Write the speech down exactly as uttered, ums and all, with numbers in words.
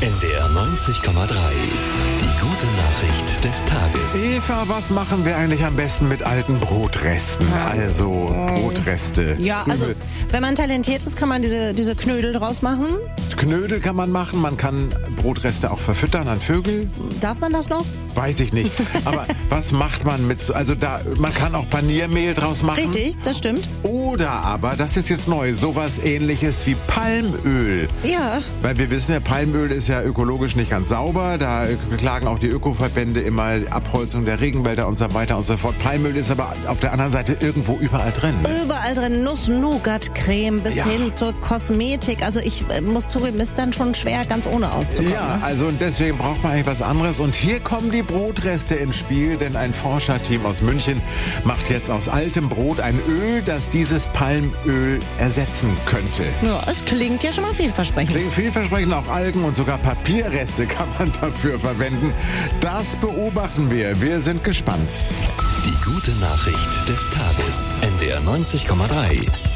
N D R neunzig Komma drei. Die gute Nachricht des Tages. Eva, was machen wir eigentlich am besten mit alten Brotresten? Also Brotreste. Ja, Krümel. also wenn man talentiert ist, kann man diese, diese Knödel draus machen. Knödel kann man machen, man kann Brotreste auch verfüttern an Vögel. Darf man das noch? Weiß ich nicht. Aber was macht man mit so, also da, man kann auch Paniermehl draus machen. Richtig, das stimmt. Oder aber, das ist jetzt neu, sowas ähnliches wie Palmöl. Ja. Weil wir wissen ja, Palmöl ist ja ökologisch nicht ganz sauber. Da klagen auch die Ökoverbände immer Abholzung der Regenwälder und so weiter und so fort. Palmöl ist aber auf der anderen Seite irgendwo überall drin. Ne? Überall drin, Nuss-Nougat-Creme bis Ja. hin zur Kosmetik. Also ich äh, muss zugeben, ist dann schon schwer, ganz ohne auszukommen. Ja, Ne? also und deswegen braucht man eigentlich was anderes. Und hier kommen die Brotreste ins Spiel, denn ein Forscherteam aus München macht jetzt aus altem Brot ein Öl, das dieses Palmöl ersetzen könnte. Ja, es klingt ja schon mal vielversprechend. Klingt vielversprechend, auch Algen und sogar Papierreste kann man dafür verwenden. Das beobachten wir. Wir sind gespannt. Die gute Nachricht des Tages. N D R neunzig Komma drei.